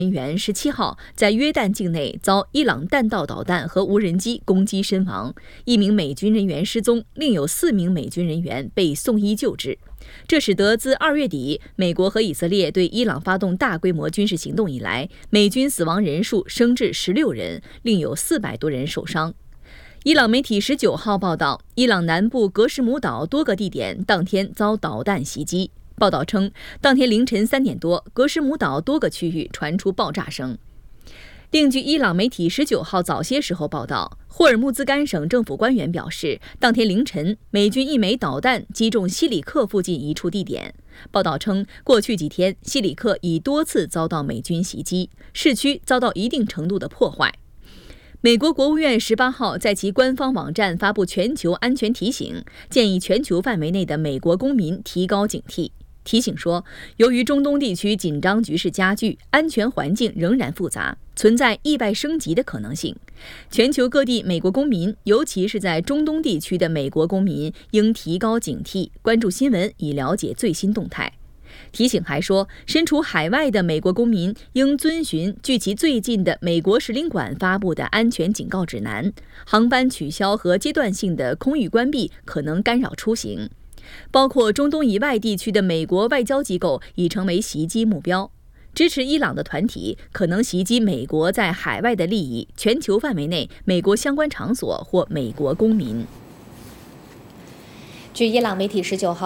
人员17号在约旦境内遭伊朗弹道导弹和无人机攻击身亡，1名美军人员失踪，另有4名美军人员被送医救治。这使得自2月底美国和以色列对伊朗发动大规模军事行动以来，美军死亡人数升至16人，另有400多人受伤。伊朗媒体19号报道，伊朗南部格什姆岛多个地点当天遭导弹袭击。报道称，当天凌晨3点多，格什姆岛多个区域传出爆炸声。另据伊朗媒体19号早些时候报道，霍尔木兹干省政府官员表示，当天凌晨，美军1枚导弹击中西里克附近一处地点。报道称，过去几天，西里克已多次遭到美军袭击，市区遭到一定程度的破坏。美国国务院18号在其官方网站发布全球安全提醒，建议全球范围内的美国公民提高警惕。提醒说，由于中东地区紧张局势加剧，安全环境仍然复杂，存在意外升级的可能性。全球各地美国公民，尤其是在中东地区的美国公民，应提高警惕，关注新闻以了解最新动态。提醒还说，身处海外的美国公民应遵循距其最近的美国使领馆发布的安全警告指南，航班取消和阶段性的空域关闭可能干扰出行。包括中东以外地区的美国外交机构已成为袭击目标，支持伊朗的团体可能袭击美国在海外的利益、全球范围内美国相关场所或美国公民。 据伊朗媒体19号